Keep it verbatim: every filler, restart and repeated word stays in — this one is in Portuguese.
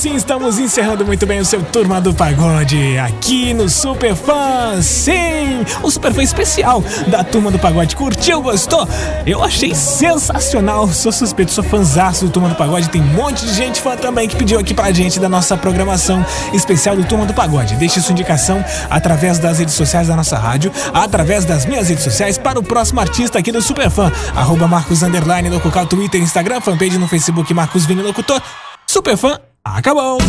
assim estamos encerrando muito bem o seu Turma do Pagode aqui no Superfã. Sim, o Superfã especial da Turma do Pagode. Curtiu, gostou? Eu achei sensacional. Sou suspeito, sou fãzaço do Turma do Pagode. Tem um monte de gente fã também que pediu aqui pra gente da nossa programação especial do Turma do Pagode. Deixe sua indicação através das redes sociais da nossa rádio, através das minhas redes sociais para o próximo artista aqui do Superfã. Arroba Marcos Underline, Locucal, Twitter, Instagram, fanpage no Facebook, Marcos Vini Locutor. Superfã, acabou!